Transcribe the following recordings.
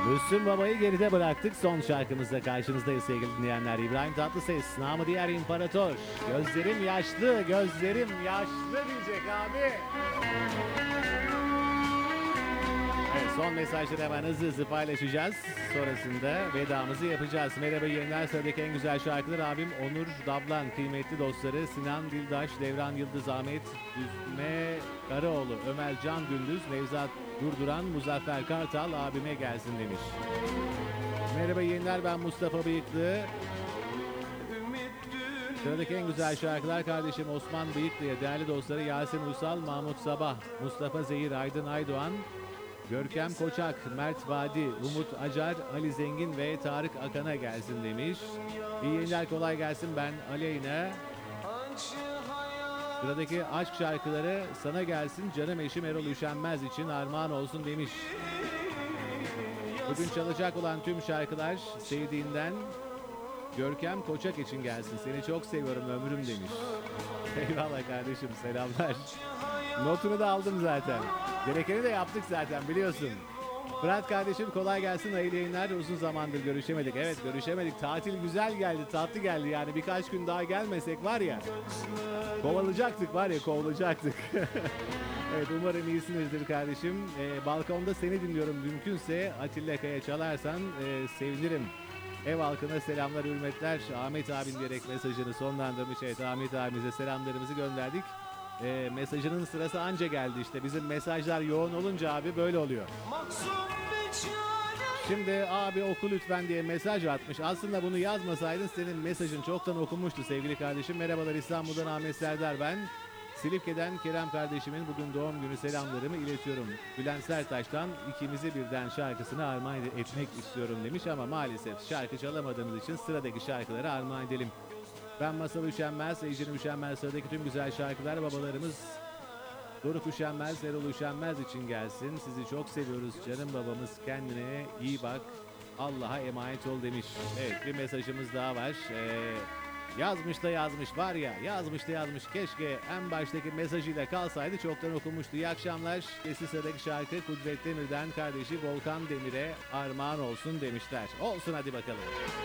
Müslüm Baba'yı geride bıraktık. Son şarkımızda karşınızdayız sevgili dinleyenler. İbrahim Tatlıses, namı diğer İmparator. Gözlerim yaşlı, gözlerim yaşlı diyecek abi. Evet, son mesajları hemen hızlı paylaşacağız. Sonrasında vedamızı yapacağız. Merhaba yayınlar, sıradaki en güzel şarkılar abim Onur Dablan, kıymetli dostları Sinan Dildaş, Devran Yıldız, Ahmet Düzme Karaoğlu, Ömer Can Gündüz, Nevzat Durduran, Muzaffer Kartal abime gelsin demiş. Merhaba yayınlar, ben Mustafa Bıyıklı. Sıradaki en güzel şarkılar kardeşim Osman Bıyıklı'ya, değerli dostları Yasin Uysal, Mahmut Sabah, Mustafa Zehir, Aydın Aydoğan, Görkem Koçak, Mert Vadi, Umut Acar, Ali Zengin ve Tarık Akan'a gelsin demiş. İyi yayınlar, kolay gelsin, ben Aleyna. Sıradaki aşk şarkıları sana gelsin, canım eşim Erol Üşenmez için armağan olsun demiş. Bugün çalacak olan tüm şarkılar sevdiğinden Görkem Koçak için gelsin. Seni çok seviyorum ömrüm demiş. Eyvallah kardeşim, selamlar. Notunu da aldım zaten. Gerekeni de yaptık zaten biliyorsun. Fırat kardeşim kolay gelsin, hayırlı yayınlar. Uzun zamandır görüşemedik. Evet görüşemedik. Tatil güzel geldi, tatlı geldi. Yani birkaç gün daha gelmesek var ya. Kovalayacaktık var ya, kovalayacaktık. Evet umarım iyisinizdir kardeşim. Balkonda seni dinliyorum. Mümkünse Atilla Kaya çalarsan sevinirim. Ev halkına selamlar, hürmetler. Ahmet abin diyerek mesajını sonlandırmış. Evet Ahmet abimize selamlarımızı gönderdik. Mesajının sırası anca geldi işte. Bizim mesajlar yoğun olunca abi böyle oluyor. Şimdi abi oku lütfen diye mesaj atmış. Aslında bunu yazmasaydın senin mesajın çoktan okunmuştu sevgili kardeşim. Merhabalar, İstanbul'dan Ahmet Serdar ben. Silifke'den Kerem kardeşimin bugün doğum günü selamlarımı iletiyorum. Bülent Sertaç'tan ikimizi birden şarkısını armağan etmek istiyorum demiş ama maalesef şarkı çalamadığımız için sıradaki şarkıları armağan edelim. Ben Masal Üşenmez, Ecrin Üşenmez, sıradaki tüm güzel şarkılar babalarımız Doruk Üşenmez, Erol Üşenmez için gelsin. Sizi çok seviyoruz canım babamız, kendine iyi bak, Allah'a emanet ol demiş. Evet bir mesajımız daha var. Yazmış da yazmış var ya, yazmış da yazmış. Keşke en baştaki mesajıyla kalsaydı çoktan okunmuştu. İyi akşamlar. Sıradaki şarkı Kudret Demir'den kardeşi Volkan Demir'e armağan olsun demişler. Olsun hadi bakalım.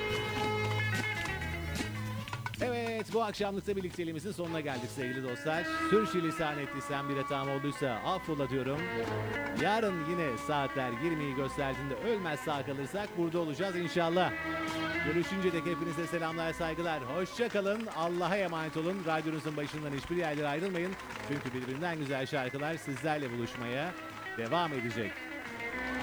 Evet bu akşamlıkta birlikteliğimizin sonuna geldik sevgili dostlar. Sürçülisan ettiysem bir hatam olduysa affola diyorum. Yarın yine saatler 20'yi gösterdiğinde ölmez sağ kalırsak burada olacağız inşallah. Görüşünce dek hepinize selamlar, saygılar. Hoşça kalın. Allah'a emanet olun. Radyonuzun başından hiçbir yerlere ayrılmayın. Çünkü birbirinden güzel şarkılar sizlerle buluşmaya devam edecek.